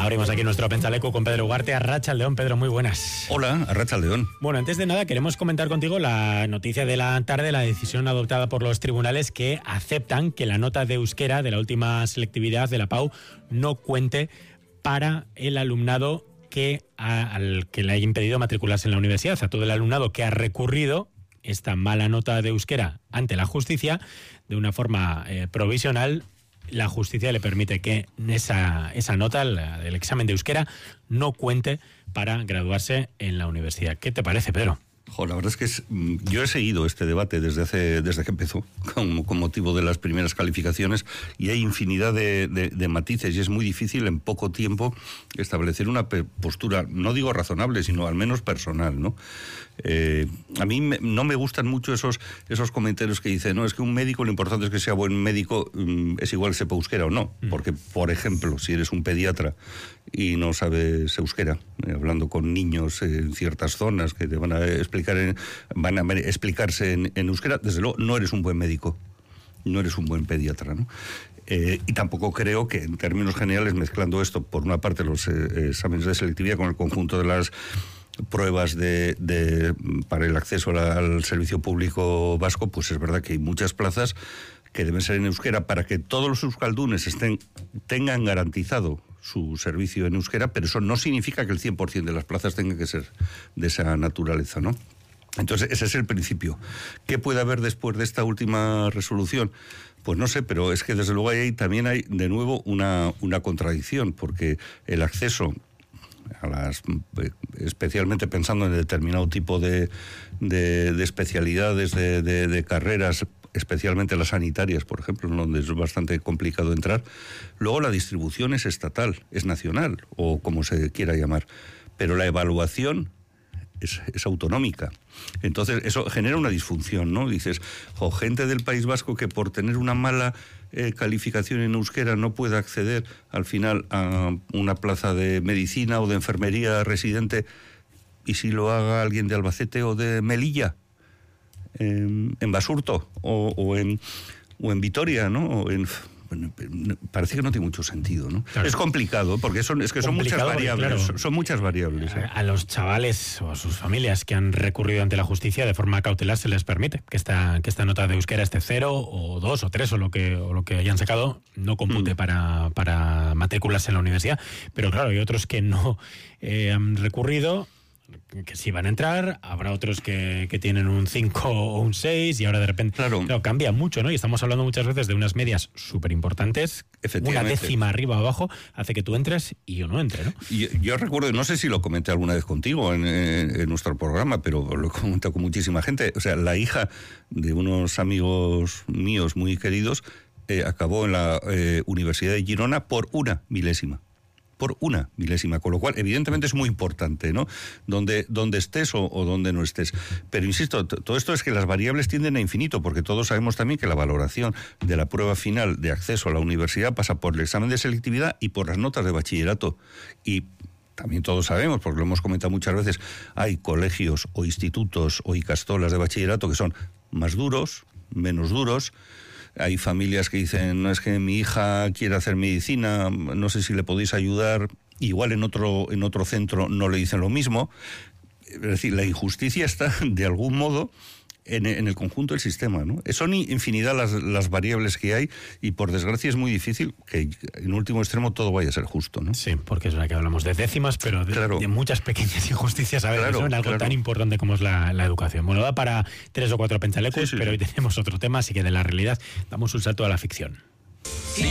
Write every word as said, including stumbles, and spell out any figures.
Abrimos aquí nuestro Pentsaleku con Pedro Ugarte. Arratsaldeon, Pedro, muy buenas. Hola, Arratsaldeon. Bueno, antes de nada queremos comentar contigo la noticia de la tarde, la decisión adoptada por los tribunales que aceptan que la nota de euskera de la última selectividad de la P A U no cuente para el alumnado que a, al que le haya impedido matricularse en la universidad. A todo el alumnado que ha recurrido esta mala nota de euskera ante la justicia, de una forma eh, provisional, la justicia le permite que esa, esa nota, la del examen de euskera, no cuente para graduarse en la universidad. ¿Qué te parece, Pedro? Jo, la verdad es que es, yo he seguido este debate desde hace desde que empezó, con, con motivo de las primeras calificaciones, y hay infinidad de, de, de matices, y es muy difícil en poco tiempo establecer una postura, no digo razonable, sino al menos personal, ¿no? Eh, a mí me, no me gustan mucho esos esos comentarios que dicen, no, es que un médico, lo importante es que sea buen médico, es igual sepa euskera o no, mm. porque, por ejemplo, si eres un pediatra y no sabes euskera, eh, hablando con niños en ciertas zonas que te van a explicar en, van a explicarse en, en euskera, desde luego no eres un buen médico, no eres un buen pediatra, ¿no? Eh, y tampoco creo que, en términos generales, mezclando esto, por una parte los eh, exámenes de selectividad con el conjunto de las pruebas de, de para el acceso al, al servicio público vasco, pues es verdad que hay muchas plazas que deben ser en euskera para que todos los euskaldunes estén, tengan garantizado su servicio en euskera, pero eso no significa que el cien por ciento de las plazas tengan que ser de esa naturaleza, ¿no? Entonces, ese es el principio. ¿Qué puede haber después de esta última resolución? Pues no sé, pero es que desde luego ahí también hay de nuevo una, una contradicción, porque el acceso a las, especialmente pensando en determinado tipo de, de, de especialidades, de, de, de carreras, especialmente las sanitarias, por ejemplo, donde es bastante complicado entrar. Luego la distribución es estatal, es nacional, o como se quiera llamar, pero la evaluación es, es autonómica. Entonces eso genera una disfunción, ¿no? Dices, o gente del País Vasco que por tener una mala eh, calificación en euskera no puede acceder al final a una plaza de medicina o de enfermería residente, y si lo haga alguien de Albacete o de Melilla, en, en Basurto o, o en o en Vitoria, ¿no? O en, bueno, parece que no tiene mucho sentido, ¿no? Claro. Es complicado, porque son, es que son muchas variables, porque, claro, son muchas variables. ¿eh? A, a los chavales o a sus familias que han recurrido ante la justicia de forma cautelar se les permite que esta, que esta nota de euskera, este cero o dos o tres o lo que, o lo que hayan sacado, no compute mm. para, para matricularse en la universidad. Pero claro, hay otros que no eh, han recurrido, que sí van a entrar, habrá otros que, que tienen un cinco o un seis, y ahora de repente claro. Claro, cambia mucho, ¿no? Y estamos hablando muchas veces de unas medias súper importantes, una décima arriba o abajo hace que tú entres y yo no entre, ¿no? Yo, yo recuerdo, no sé si lo comenté alguna vez contigo en, en, en nuestro programa, pero lo he comentado con muchísima gente, o sea, la hija de unos amigos míos muy queridos eh, acabó en la eh, Universidad de Girona por una milésima. por una milésima, con lo cual evidentemente es muy importante, ¿no? Donde, donde estés o, o donde no estés. Pero insisto, t- todo esto es que las variables tienden a infinito, porque todos sabemos también que la valoración de la prueba final de acceso a la universidad pasa por el examen de selectividad y por las notas de bachillerato. Y también todos sabemos, porque lo hemos comentado muchas veces, hay colegios o institutos o ikastolas de bachillerato que son más duros, menos duros. Hay familias que dicen, no, es que mi hija quiere hacer medicina, no sé si le podéis ayudar. Igual en otro, en otro centro no le dicen lo mismo. Es decir, la injusticia está de algún modo en, en el conjunto del sistema, ¿no? Son infinidad las, las variables que hay, y por desgracia es muy difícil que en último extremo todo vaya a ser justo, ¿no? Sí, porque es verdad que hablamos de décimas, pero de, claro. de muchas pequeñas injusticias a veces, claro, ¿no? En algo claro. tan importante como es la, la educación. Bueno, da para tres o cuatro Pentsalekus, sí, sí, pero sí. Hoy tenemos otro tema, así que de la realidad damos un salto a la ficción.